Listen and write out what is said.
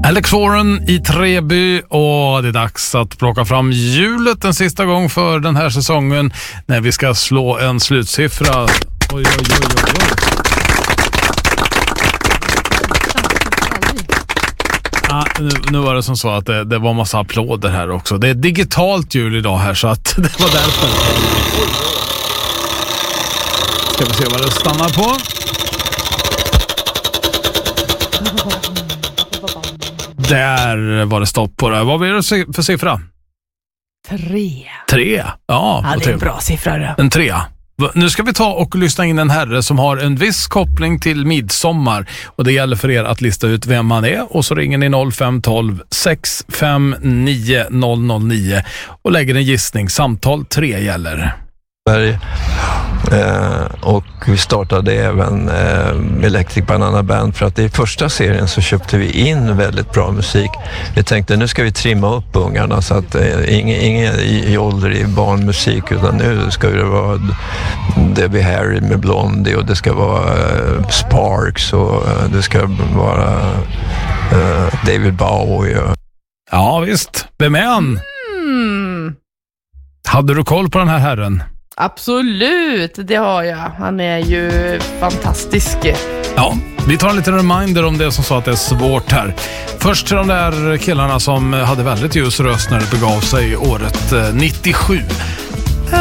Alex Warren i Treby, och det är dags att plocka fram hjulet en sista gång för den här säsongen när vi ska slå en slutsiffra. Oj. Nu var det som så att det var massa applåder här också. Det är digitalt hjul idag här, så att det var därför. Ska vi se vad det stannar på. Där var det stopp på det. Vad blir det för siffra? 3. Ja, det är en bra siffra det. En 3. Nu ska vi ta och lyssna in en herre som har en viss koppling till midsommar, och det gäller för er att lista ut vem man är, och så ringer ni 0512 659 009 och lägger en gissning. Samtal 3 gäller. Och vi startade även Electric Banana Band för att i första serien så köpte vi in väldigt bra musik. Vi tänkte nu ska vi trimma upp ungarna så att ingen i ålder i barnmusik, utan nu ska det vara Debbie Harry med Blondie, och det ska vara Sparks, och det ska vara David Bowie. Ja visst, vem är han? Hade du koll på den här herren? Absolut, det har jag. Han är ju fantastisk. Ja, vi tar en liten reminder om det som sa att det är svårt här. Först till de där killarna som hade väldigt ljus röst när det begav sig året 97.